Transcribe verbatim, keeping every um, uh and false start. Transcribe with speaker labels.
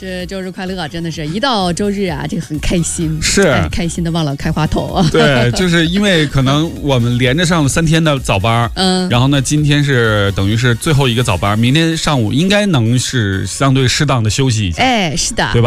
Speaker 1: 这周日快乐，真的是一到周日啊，这个很开心，
Speaker 2: 是、
Speaker 1: 哎、开心的忘了开话筒。
Speaker 2: 对，就是因为可能我们连着上了三天的早班，嗯，然后呢，今天是等于是最后一个早班，明天上午应该能是相对适当的休息一下。
Speaker 1: 哎，是的，
Speaker 2: 对吧？